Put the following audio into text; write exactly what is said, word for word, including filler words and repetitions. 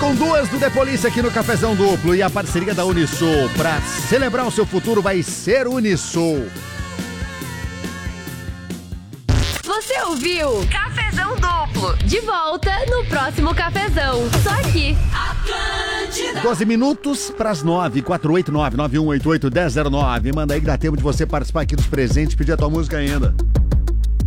com duas do The Police aqui no Cafezão Duplo e a parceria da Unisul. Pra celebrar o seu futuro vai ser Unisul. Você ouviu Cafezão Duplo. De volta no próximo Cafezão. Só aqui. Atlântida. doze minutos pras nove. quatro oito nove, nove um oito oito, um zero zero nove. Manda aí que dá tempo de você participar aqui dos presentes e pedir a tua música ainda.